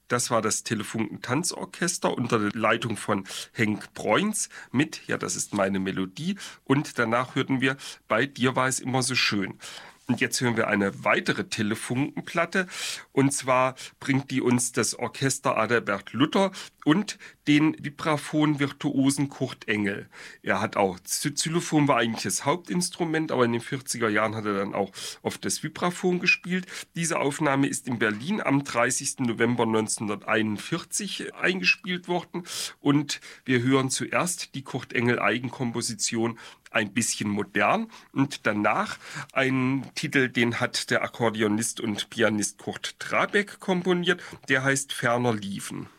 Das war das Telefunken-Tanzorchester unter der Leitung von Henk Bruins mit Ja, das ist meine Melodie. Und danach hörten wir Bei dir war es immer so schön. Und jetzt hören wir eine weitere Telefunken-Platte. Und zwar bringt die uns das Orchester Adalbert Luther und den Vibraphon-Virtuosen Kurt Engel. Er hat auch, Xylophon war eigentlich das Hauptinstrument, aber in den 40er Jahren hat er dann auch oft das Vibraphon gespielt. Diese Aufnahme ist in Berlin am 30. November 1941 eingespielt worden. Und wir hören zuerst die Kurt Engel Eigenkomposition Ein bisschen modern und danach einen Titel, den hat der Akkordeonist und Pianist Kurt Trabeck komponiert, der heißt Ferner liefen.